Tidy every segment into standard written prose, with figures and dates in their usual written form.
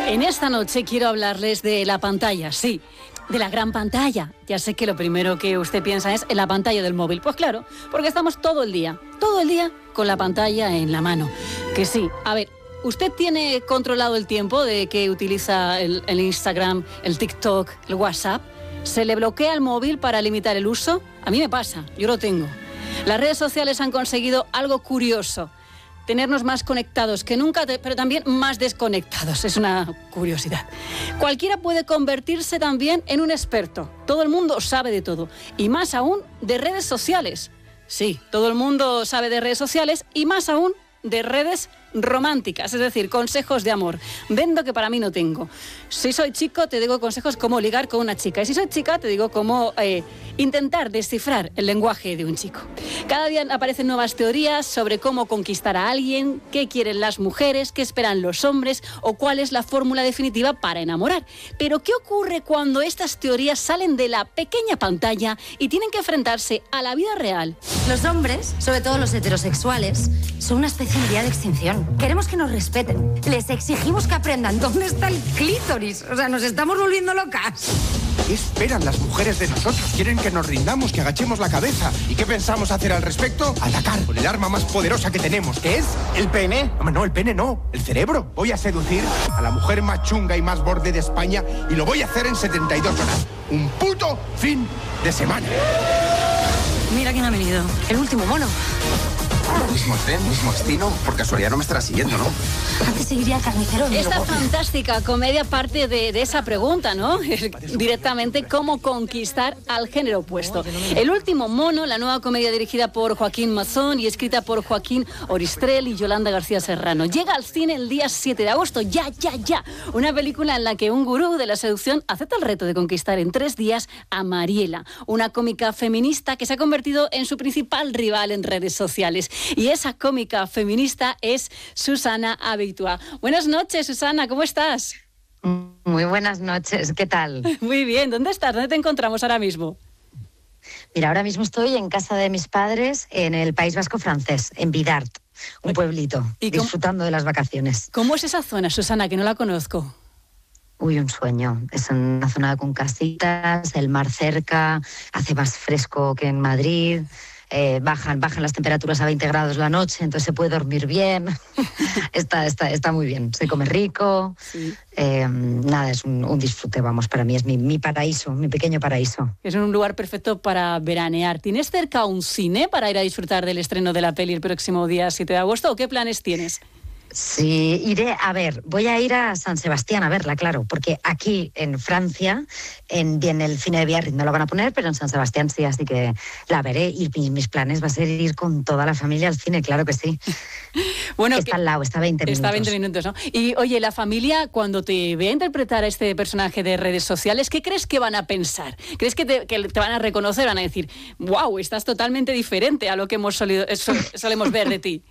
En esta noche quiero hablarles de la pantalla, sí, de la gran pantalla. Ya sé que lo primero que usted piensa es en la pantalla del móvil. Pues claro, porque estamos todo el día con la pantalla en la mano. Que sí, a ver, ¿usted tiene controlado el tiempo de que utiliza el Instagram, el TikTok, el WhatsApp? ¿Se le bloquea el móvil para limitar el uso? A mí me pasa, yo lo tengo. Las redes sociales han conseguido algo curioso. Tenernos más conectados que nunca, pero también más desconectados. Es una curiosidad. Cualquiera puede convertirse también en un experto. Todo el mundo sabe de todo. Y más aún de redes sociales. Sí, todo el mundo sabe de redes sociales y más aún de redes románticas, es decir, consejos de amor. Vendo que para mí no tengo. Si soy chico, te digo consejos cómo ligar con una chica. Y si soy chica, te digo cómo intentar descifrar el lenguaje de un chico. Cada día aparecen nuevas teorías sobre cómo conquistar a alguien, qué quieren las mujeres, qué esperan los hombres o cuál es la fórmula definitiva para enamorar. Pero ¿qué ocurre cuando estas teorías salen de la pequeña pantalla y tienen que enfrentarse a la vida real? Los hombres, sobre todo los heterosexuales, son una especie en vía de extinción. Queremos que nos respeten. Les exigimos que aprendan dónde está el clítoris. O sea, nos estamos volviendo locas. ¿Qué esperan las mujeres de nosotros? Quieren que nos rindamos, que agachemos la cabeza. ¿Y qué pensamos hacer al respecto? Atacar con el arma más poderosa que tenemos, que es el pene. No, el pene no, el cerebro. Voy a seducir a la mujer más chunga y más borde de España y lo voy a hacer en 72 horas. Un puto fin de semana. Mira quién ha venido. El último mono. Mismo tren, mismo destino. Por casualidad no me estará siguiendo, ¿no? Antes seguiría el carnicero. Esta fantástica comedia parte de esa pregunta, ¿no? Directamente, ¿cómo conquistar al género opuesto? El último mono, la nueva comedia dirigida por Joaquín Mazón y escrita por Joaquín Oristrel y Yolanda García Serrano. Llega al cine el día 7 de agosto, ya. Una película en la que un gurú de la seducción acepta el reto de conquistar en 3 días a Mariela, una cómica feminista que se ha convertido en su principal rival en redes sociales. Y esa cómica feminista es Susana Abeitua. Buenas noches, Susana, ¿cómo estás? Muy buenas noches, ¿qué tal? Muy bien, ¿dónde estás? ¿Dónde te encontramos ahora mismo? Mira, ahora mismo estoy en casa de mis padres en el País Vasco francés, en Bidart, un pueblito, disfrutando de las vacaciones. ¿Cómo es esa zona, Susana, que no la conozco? Uy, un sueño. Es una zona con casitas, el mar cerca, hace más fresco que en Madrid. Bajan las temperaturas a 20 grados la noche, entonces se puede dormir bien. está muy bien, se come rico. Sí. Nada, es un disfrute, vamos, para mí es mi paraíso, mi pequeño paraíso. Es un lugar perfecto para veranear. ¿Tienes cerca un cine para ir a disfrutar del estreno de la peli el próximo día 7 de agosto o qué planes tienes? Sí, voy a ir a San Sebastián a verla, claro, porque aquí en Francia, en el cine de Biarritz no lo van a poner, pero en San Sebastián sí, así que la veré y mis planes va a ser ir con toda la familia al cine, claro que sí. Bueno, está al lado, está a 20 minutos. Está a 20 minutos, ¿no? Y oye, la familia, cuando te ve a interpretar a este personaje de redes sociales, ¿qué crees que van a pensar? ¿Crees que te van a reconocer? Van a decir, wow, estás totalmente diferente a lo que solemos ver de ti.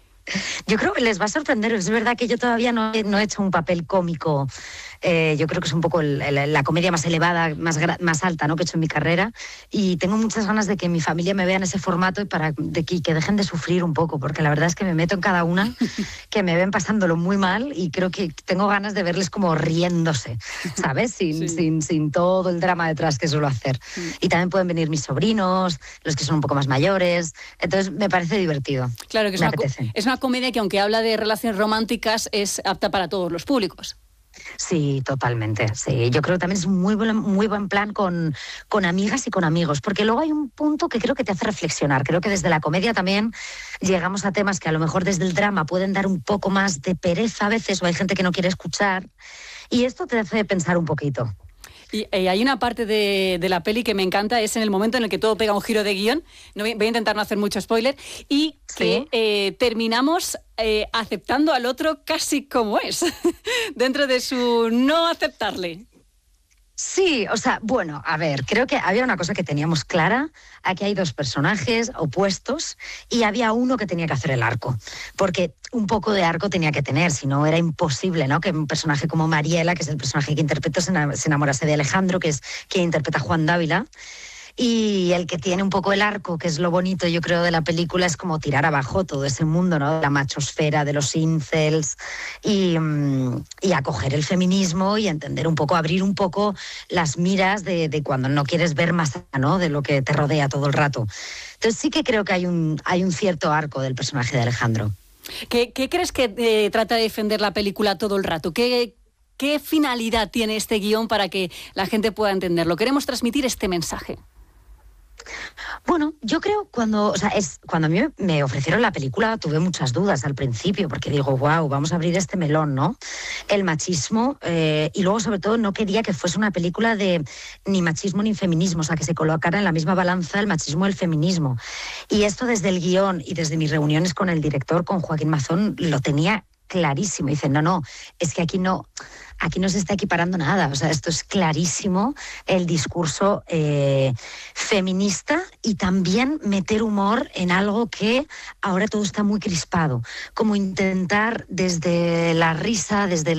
Yo creo que les va a sorprender. Es verdad que yo todavía no he hecho un papel cómico. Yo creo que es un poco la comedia más elevada, más alta, ¿no?, que he hecho en mi carrera. Y tengo muchas ganas de que mi familia me vea en ese formato y que dejen de sufrir un poco, porque la verdad es que me meto en cada una, que me ven pasándolo muy mal y creo que tengo ganas de verles como riéndose, ¿sabes? Sin todo el drama detrás que suelo hacer. Y también pueden venir mis sobrinos, los que son un poco más mayores. Entonces me parece divertido. Claro que es una comedia que, aunque habla de relaciones románticas, es apta para todos los públicos. Sí, totalmente. Sí, yo creo que también es un muy buen plan con amigas y con amigos, porque luego hay un punto que creo que te hace reflexionar. Creo que desde la comedia también llegamos a temas que a lo mejor desde el drama pueden dar un poco más de pereza a veces, o hay gente que no quiere escuchar, y esto te hace pensar un poquito. Y hay una parte de la peli que me encanta, es en el momento en el que todo pega un giro de guión. Voy a intentar no hacer mucho spoiler. Y que terminamos aceptando al otro casi como es, dentro de su no aceptarle. Sí, o sea, bueno, a ver, creo que había una cosa que teníamos clara. Aquí hay 2 personajes opuestos y había uno que tenía que hacer el arco, porque un poco de arco tenía que tener, si no era imposible, ¿no?, que un personaje como Mariela, que es el personaje que interpreto, se enamorase de Alejandro, que es quien interpreta a Juan Dávila. y el que tiene un poco el arco, que es lo bonito, yo creo, de la película, es como tirar abajo todo ese mundo, ¿no? De la machosfera, de los incels, y acoger el feminismo y entender un poco, abrir un poco las miras de cuando no quieres ver más allá, ¿no? De lo que te rodea todo el rato. Entonces sí que creo que hay un cierto arco del personaje de Alejandro. ¿Qué crees que trata de defender la película todo el rato? ¿Qué finalidad tiene este guión para que la gente pueda entenderlo? Queremos transmitir este mensaje. Bueno, yo creo cuando a mí me ofrecieron la película tuve muchas dudas al principio porque digo, wow, vamos a abrir este melón, ¿no? El machismo y luego sobre todo no quería que fuese una película de ni machismo ni feminismo, o sea, que se colocara en la misma balanza el machismo y el feminismo. Y esto desde el guión y desde mis reuniones con el director, con Joaquín Mazón, lo tenía clarísimo. Dicen, no, es que aquí no se está equiparando nada. O sea, esto es clarísimo, el discurso feminista y también meter humor en algo que ahora todo está muy crispado. Como intentar desde la risa, desde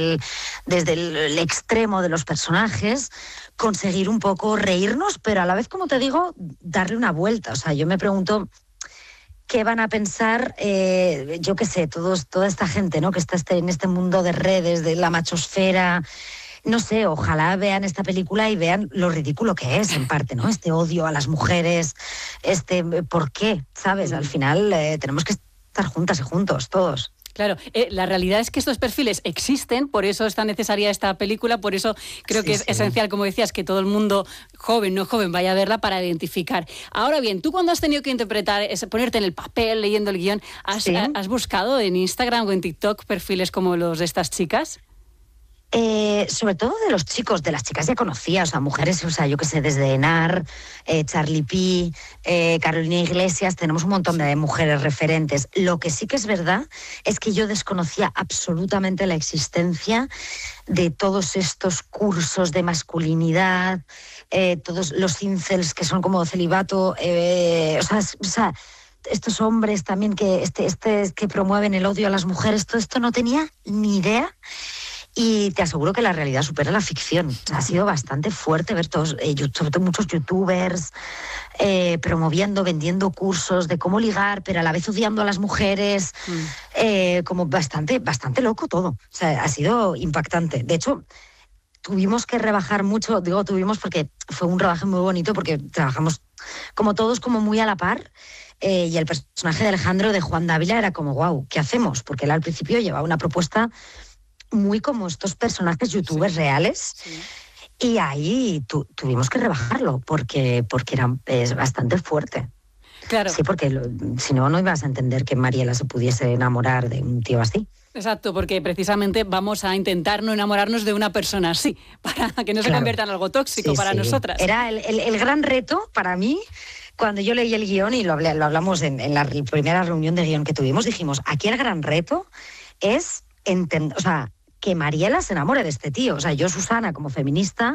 el extremo de los personajes, conseguir un poco reírnos, pero a la vez, como te digo, darle una vuelta. O sea, yo me pregunto qué van a pensar, yo qué sé, toda esta gente, ¿no? Que está en este mundo de redes, de la machosfera. No sé, ojalá vean esta película y vean lo ridículo que es, en parte, ¿no? Este odio a las mujeres, ¿por qué? ¿Sabes? Al final tenemos que estar juntas y juntos, todos. Claro, la realidad es que estos perfiles existen, por eso es tan necesaria esta película, por eso creo que es esencial, como decías, que todo el mundo, joven, no joven, vaya a verla para identificar. Ahora bien, tú cuando has tenido que interpretar, ponerte en el papel, leyendo el guión, ¿has buscado en Instagram o en TikTok perfiles como los de estas chicas? Sobre todo de los chicos, de las chicas ya conocía, o sea, mujeres, o sea, yo qué sé, desde Enar, Charlie P, Carolina Iglesias, tenemos un montón de mujeres referentes. Lo que sí que es verdad es que yo desconocía absolutamente la existencia de todos estos cursos de masculinidad, todos los incels que son como celibato, o sea, estos hombres también que promueven el odio a las mujeres, todo esto no tenía ni idea. Y te aseguro que la realidad supera la ficción. O sea, ha sido bastante fuerte ver todos, sobre todo muchos youtubers promoviendo, vendiendo cursos de cómo ligar, pero a la vez odiando a las mujeres. Como bastante loco todo. O sea, ha sido impactante. De hecho, tuvimos que rebajar mucho, digo tuvimos porque fue un rodaje muy bonito, porque trabajamos como todos como muy a la par. Y el personaje de Alejandro, de Juan Dávila, era como, wow, ¿qué hacemos? Porque él al principio llevaba una propuesta muy como estos personajes youtubers reales. Sí. Y ahí tuvimos que rebajarlo porque es bastante fuerte. Claro. Sí, porque si no ibas a entender que Mariela se pudiese enamorar de un tío así. Exacto, porque precisamente vamos a intentar no enamorarnos de una persona así, para que no se convierta en algo tóxico para nosotras. Era el gran reto para mí. Cuando yo leí el guión y lo hablamos en la primera reunión de guión que tuvimos, dijimos, aquí el gran reto es entender, o sea, que Mariela se enamore de este tío. O sea, yo, Susana, como feminista,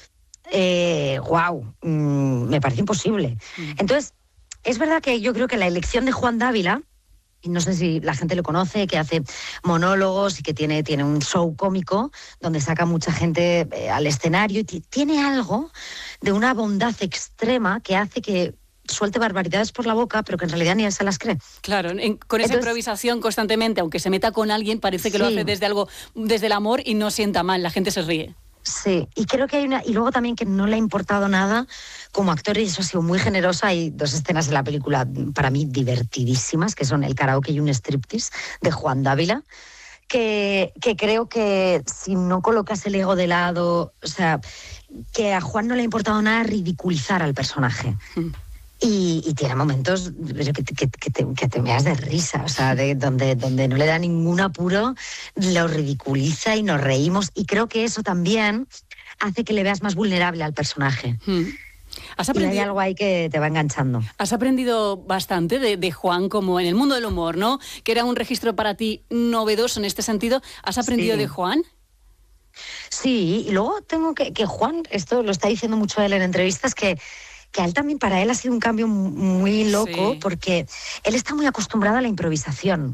me parece imposible. Entonces, es verdad que yo creo que la elección de Juan Dávila, y no sé si la gente lo conoce, que hace monólogos y que tiene un show cómico donde saca mucha gente al escenario, y tiene algo de una bondad extrema que hace que suelte barbaridades por la boca, pero que en realidad ni él se las cree. Claro, con esa improvisación constantemente, aunque se meta con alguien, parece que lo hace desde el amor y no sienta mal, la gente se ríe. Sí, y creo que y luego también que no le ha importado nada como actor, y eso ha sido muy generosa. Hay 2 escenas de la película para mí divertidísimas, que son el karaoke y un striptease de Juan Dávila, que creo que si no colocas el ego de lado, o sea, que a Juan no le ha importado nada ridiculizar al personaje. Y tiene momentos que te meas de risa, o sea, donde no le da ningún apuro, lo ridiculiza y nos reímos. Y creo que eso también hace que le veas más vulnerable al personaje. Y hay algo ahí que te va enganchando. Has aprendido bastante de Juan, como en el mundo del humor, ¿no? Que era un registro para ti novedoso en este sentido. ¿Has aprendido de Juan? Sí, y luego tengo que Juan, esto lo está diciendo mucho él en entrevistas, que a él también, para él ha sido un cambio muy loco, porque él está muy acostumbrado a la improvisación.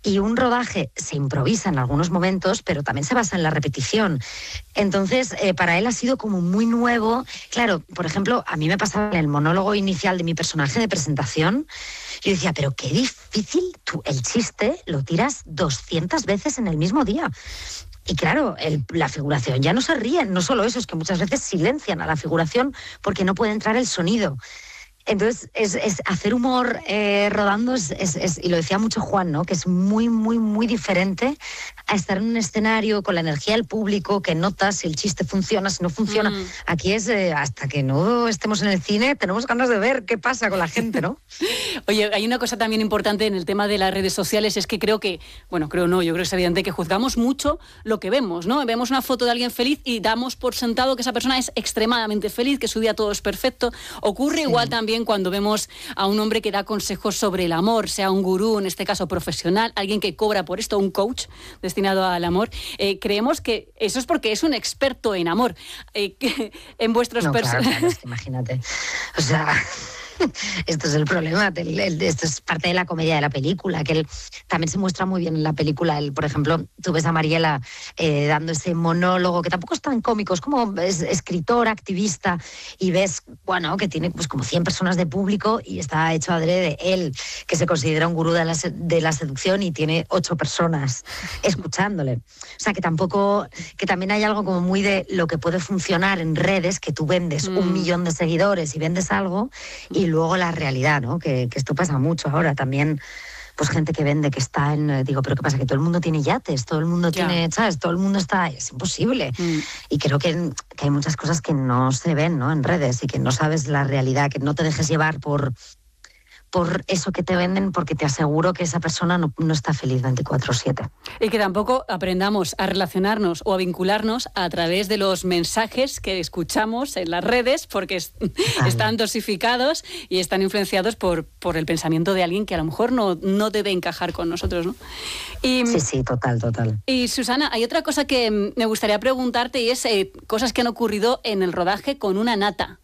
Y un rodaje se improvisa en algunos momentos, pero también se basa en la repetición. Entonces, para él ha sido como muy nuevo. Claro, por ejemplo, a mí me pasaba en el monólogo inicial de mi personaje de presentación, yo decía, pero qué difícil, tú el chiste lo tiras 200 veces en el mismo día. Y claro, la figuración ya no se ríen, no solo eso, es que muchas veces silencian a la figuración porque no puede entrar el sonido. Entonces, es hacer humor rodando, y lo decía mucho Juan, ¿no? Que es muy, muy, muy diferente a estar en un escenario con la energía del público, que notas si el chiste funciona, si no funciona. Aquí es, hasta que no estemos en el cine, tenemos ganas de ver qué pasa con la gente, ¿no? Oye, hay una cosa también importante en el tema de las redes sociales, es que yo creo que es evidente que juzgamos mucho lo que vemos, ¿no? Vemos una foto de alguien feliz y damos por sentado que esa persona es extremadamente feliz, que su día todo es perfecto. Ocurre igual también cuando vemos a un hombre que da consejos sobre el amor, sea un gurú, en este caso profesional, alguien que cobra por esto, un coach destinado al amor. Creemos que eso es porque es un experto en amor. En vuestros claro, es que imagínate. O sea, esto es el problema, esto es parte de la comedia de la película, que él también se muestra muy bien en la película. Por ejemplo, tú ves a Mariela dando ese monólogo, que tampoco es tan cómico, es como es escritor, activista, y ves, bueno, que tiene pues como 100 personas de público y está hecho adrede. Él, que se considera un gurú de la seducción y tiene 8 personas escuchándole. O sea, que también hay algo como muy de lo que puede funcionar en redes, que tú vendes 1 millón de seguidores y vendes algo, y luego la realidad, ¿no? Que esto pasa mucho ahora también, pues gente que vende, que está en... Digo, ¿pero qué pasa? Que todo el mundo tiene yates, todo el mundo tiene, ¿sabes? Todo el mundo está... Es imposible. Y creo que hay muchas cosas que no se ven, ¿no? En redes, y que no sabes la realidad, que no te dejes llevar por eso que te venden, porque te aseguro que esa persona no está feliz 24/7. Y que tampoco aprendamos a relacionarnos o a vincularnos a través de los mensajes que escuchamos en las redes, porque están dosificados y están influenciados por el pensamiento de alguien que a lo mejor no debe encajar con nosotros, ¿no? Sí, total. Y Susana, hay otra cosa que me gustaría preguntarte, y es cosas que han ocurrido en el rodaje con una nata.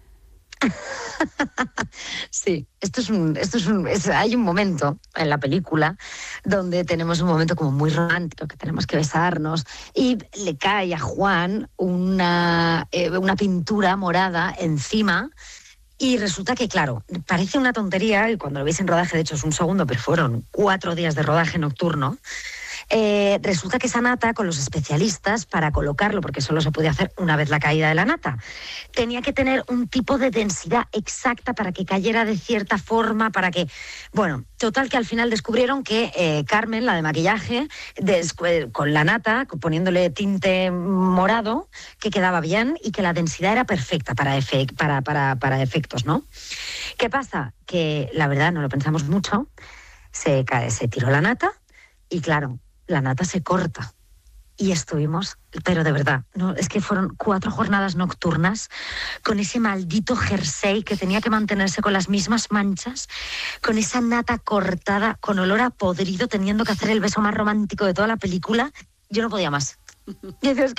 Sí, hay un momento en la película donde tenemos un momento como muy romántico, que tenemos que besarnos, y le cae a Juan una pintura morada encima. Y resulta que, claro, parece una tontería, y cuando lo veis en rodaje, de hecho es un segundo, pero fueron 4 días de rodaje nocturno. Resulta que esa nata, con los especialistas, para colocarlo, porque solo se podía hacer una vez la caída de la nata, tenía que tener un tipo de densidad exacta para que cayera de cierta forma, para que... Bueno, total, que al final descubrieron que Carmen, la de maquillaje, con la nata, poniéndole tinte morado, que quedaba bien y que la densidad era perfecta para efectos, ¿no? ¿Qué pasa? Que la verdad no lo pensamos mucho, se tiró la nata y, claro, la nata se corta. Y estuvimos, pero de verdad, no, es que fueron 4 jornadas nocturnas con ese maldito jersey que tenía que mantenerse con las mismas manchas, con esa nata cortada, con olor a podrido, teniendo que hacer el beso más romántico de toda la película. Yo no podía más. Y decía,